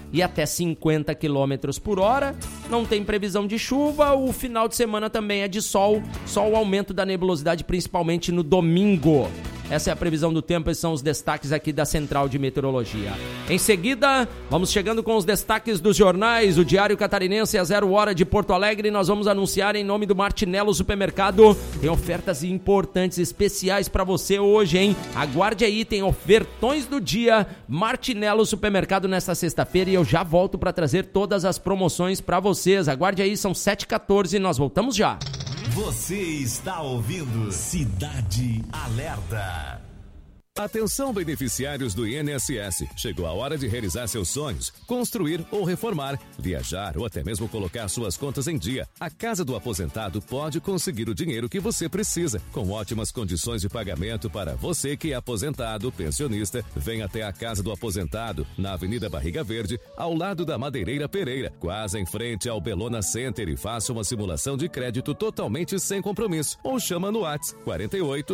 e até 50 km por hora. Não tem previsão de chuva, o final de semana também é de sol, só o aumento da nebulosidade, principalmente no domingo. Essa é a previsão do tempo, esses são os destaques aqui da Central de Meteorologia. Em seguida, vamos chegando com os destaques dos jornais, o Diário Catarinense a 0 hora de Porto Alegre. Nós vamos anunciar em nome do Martinello Supermercado. Tem ofertas importantes, especiais para você hoje, hein? Aguarde aí, tem ofertões do dia. Martinello Supermercado nesta sexta-feira e eu já volto para trazer todas as promoções para vocês. Aguarde aí, são 7h14 e nós voltamos já. Você está ouvindo Cidade Alerta. Atenção, beneficiários do INSS. Chegou a hora de realizar seus sonhos, construir ou reformar, viajar ou até mesmo colocar suas contas em dia. A Casa do Aposentado pode conseguir o dinheiro que você precisa, com ótimas condições de pagamento para você que é aposentado, pensionista. Venha até a Casa do Aposentado, na Avenida Barriga Verde, ao lado da Madeireira Pereira, quase em frente ao Belona Center, e faça uma simulação de crédito totalmente sem compromisso. Ou chama no WhatsApp 48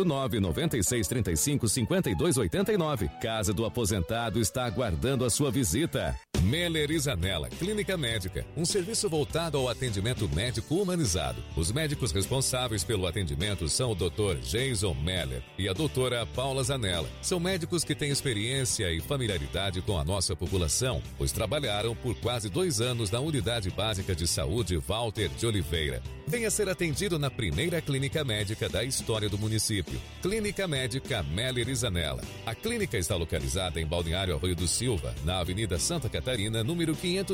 996 35 52 289. Casa do Aposentado está aguardando a sua visita. Meller e Zanella Clínica Médica, um serviço voltado ao atendimento médico humanizado. Os médicos responsáveis pelo atendimento são o Dr. Jason Meller e a doutora Paula Zanella. São médicos que têm experiência e familiaridade com a nossa população, pois trabalharam por quase 2 anos na Unidade Básica de Saúde Walter de Oliveira. Venha ser atendido na primeira clínica médica da história do município. Clínica Médica Meller e Zanella. A clínica está localizada em Balneário Arroio do Silva, na Avenida Santa Catarina, número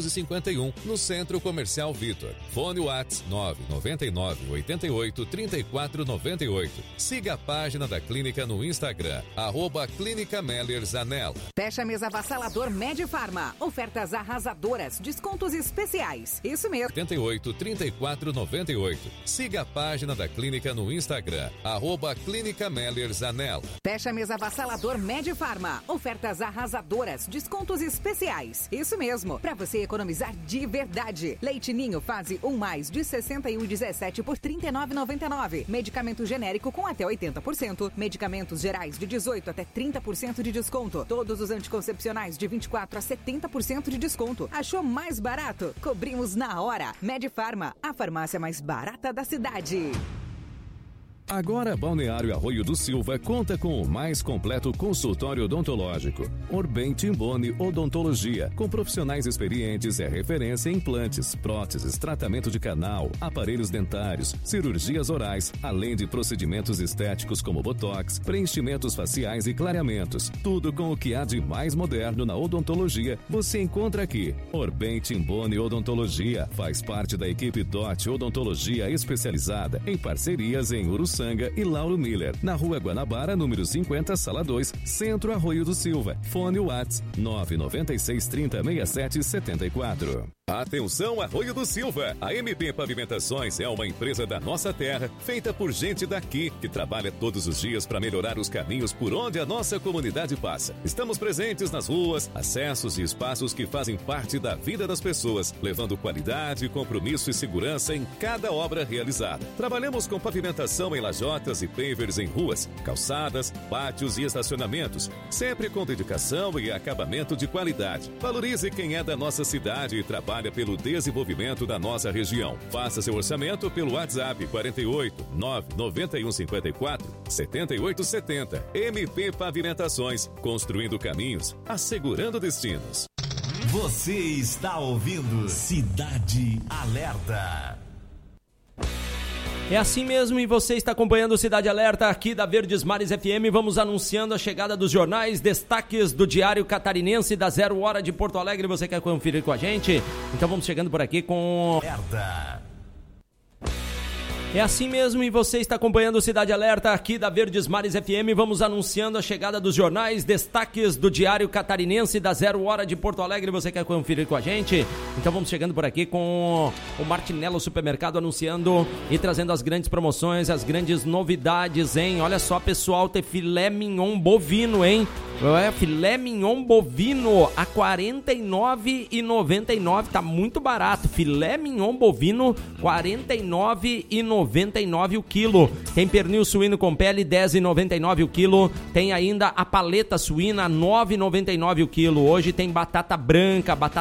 551, no Centro Comercial Vitor. Fone WhatsApp 999 88 34 98. Siga a página da clínica no Instagram, @Clínica Meller Zanella. Fecha mês avassalador Medifarma. Ofertas arrasadoras, descontos especiais. Isso mesmo. 88 34 98. Siga a página da clínica no Instagram, @Clínica Meller Zanella. Fecha mês avassalador Medifarma. Ofertas arrasadoras, descontos especiais. Isso mesmo, para você economizar de verdade. Leite Ninho fase 1+, de 61,17 por R$ 39,99. Medicamento genérico com até 80%. Medicamentos gerais de 18% até 30% de desconto. Todos os anticoncepcionais de 24% a 70% de desconto. Achou mais barato? Cobrimos na hora. Medifarma, a farmácia mais barata da cidade. Agora, Balneário Arroio do Silva conta com o mais completo consultório odontológico. Orbem Timboni Odontologia, com profissionais experientes, é referência em implantes, próteses, tratamento de canal, aparelhos dentários, cirurgias orais, além de procedimentos estéticos como botox, preenchimentos faciais e clareamentos. Tudo com o que há de mais moderno na odontologia, você encontra aqui. Orbem Timboni Odontologia faz parte da equipe DOT Odontologia especializada em parcerias em Uruçanga e Lauro Miller, na Rua Guanabara, número 50, Sala 2, Centro Arroio do Silva. Fone WhatsApp 996 30 67 74. Atenção, Arroio do Silva! A MP Pavimentações é uma empresa da nossa terra, feita por gente daqui, que trabalha todos os dias para melhorar os caminhos por onde a nossa comunidade passa. Estamos presentes nas ruas, acessos e espaços que fazem parte da vida das pessoas, levando qualidade, compromisso e segurança em cada obra realizada. Trabalhamos com pavimentação em lajotas e pavers em ruas, calçadas, pátios e estacionamentos, sempre com dedicação e acabamento de qualidade. Valorize quem é da nossa cidade e trabalha pelo desenvolvimento da nossa região. Faça seu orçamento pelo WhatsApp 48 991 54 78 70. MP Pavimentações, construindo caminhos, assegurando destinos. Você está ouvindo Cidade Alerta. É assim mesmo, e você está acompanhando o Cidade Alerta aqui da Verdes Mares FM. Vamos anunciando a chegada dos jornais, destaques do Diário Catarinense da 0 hora de Porto Alegre. Você quer conferir com a gente? Então vamos chegando por aqui com... É assim mesmo, e você está acompanhando o Cidade Alerta aqui da Verdes Mares FM. Vamos anunciando a chegada dos jornais, destaques do Diário Catarinense da 0 hora de Porto Alegre. Você quer conferir com a gente? Então vamos chegando por aqui com o Martinello Supermercado anunciando e trazendo as grandes promoções, as grandes novidades, hein? Olha só, pessoal, tem filé mignon bovino, hein? Filé mignon bovino a R$ 49,99, tá muito barato. Filé mignon bovino R$ 49,99 o quilo. Tem pernil suíno com pele R$ 10,99 o quilo. Tem ainda a paleta suína R$ 9,99 o quilo. Hoje tem batata branca, batata